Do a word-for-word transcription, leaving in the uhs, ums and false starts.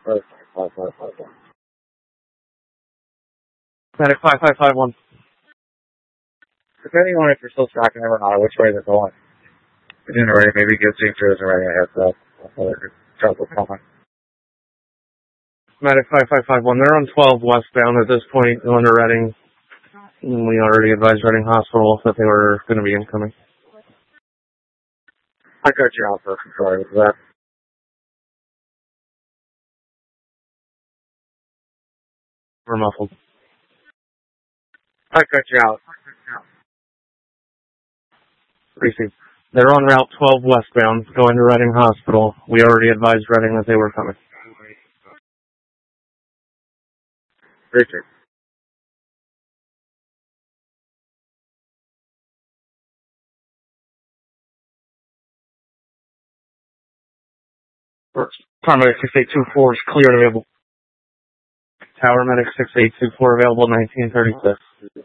Medic five five five one. Medic five five five one. Depending on if you're still tracking them or not, which way they're going. If you didn't already, maybe give Team Cruise already a heads up. Other trouble coming. Medic five five five one. They're on twelve westbound at this point, going to Reading. We already advised Reading Hospital that they were going to be incoming. I cut you out first. I'm sorry for that. We're muffled. I cut you out. Received. They're on Route twelve westbound, going to Reading Hospital. We already advised Reading that they were coming. Richard. Paramedic six eight two four is cleared available. Tower Medic six eight two four available nineteen thirty-six.